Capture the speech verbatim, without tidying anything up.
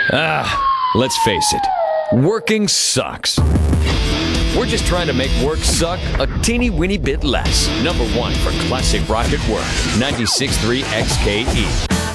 Ah, let's face it. Working sucks. We're just trying to make work suck a teeny weeny bit less. Number one for classic rock at work. ninety-six point three X K E.